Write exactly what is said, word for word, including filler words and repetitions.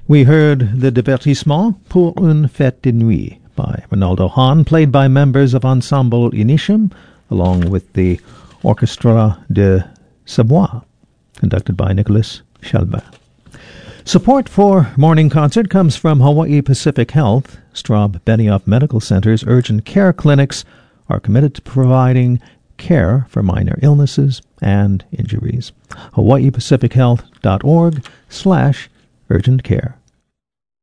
We heard the divertissement Pour une fête de nuit by Ronaldo Hahn, played by members of Ensemble Initium, along with the Orchestra de Savoie, conducted by Nicholas Chalbin. Support for Morning Concert comes from Hawaii Pacific Health. Straub Benioff Medical Center's urgent care clinics are committed to providing care for minor illnesses and injuries. hawaii pacific health dot org slash urgent care.